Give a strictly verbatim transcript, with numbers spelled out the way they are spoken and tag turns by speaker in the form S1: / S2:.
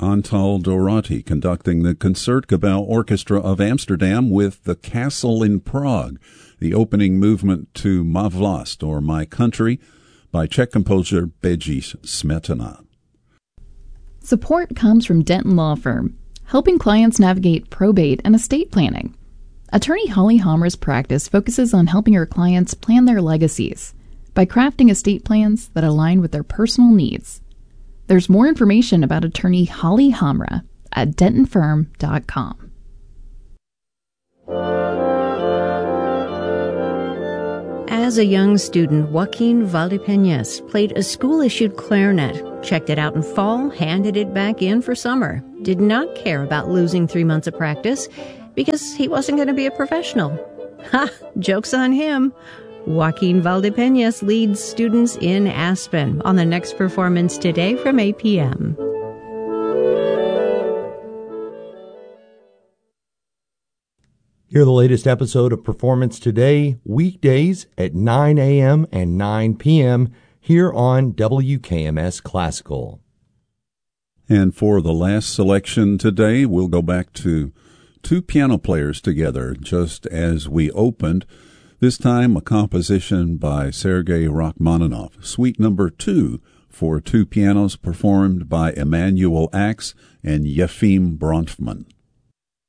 S1: Antal Dorati conducting the Concertgebouw Orchestra of Amsterdam with The Castle in Prague, the opening movement to Ma Vlast, or My Country, by Czech composer Bedřich Smetana.
S2: Support comes from Denton Law Firm, helping clients navigate probate and estate planning. Attorney Holly Hammer's practice focuses on helping her clients plan their legacies by crafting estate plans that align with their personal needs. There's more information about attorney Holly Hamra at denton firm dot com.
S3: As a young student, Joaquin Valdepeñas played a school-issued clarinet, checked it out in fall, handed it back in for summer, did not care about losing three months of practice because he wasn't going to be a professional. Ha! Joke's on him. Joaquin Valdepeñas leads students in Aspen on the next performance today from eight p.m.
S4: Hear the latest episode of Performance Today, weekdays at nine a.m. and nine p.m. here on W K M S Classical.
S1: And for the last selection today, we'll go back to two piano players together, just as we opened. This time, a composition by Sergei Rachmaninoff, Suite Number Two for two pianos, performed by Emanuel Ax and Yefim Bronfman.